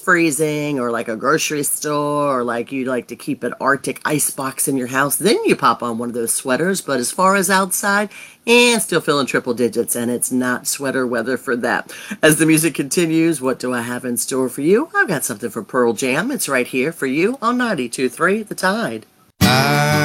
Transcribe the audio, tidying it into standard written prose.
freezing, or like a grocery store, or like you like to keep an Arctic ice box in your house, then you pop on one of those sweaters. But as far as outside, and still feeling triple digits, and it's not sweater weather for that. As the music continues, what do I have in store for you? I've got something for Pearl Jam. It's right here for you on 92.3 The Tide.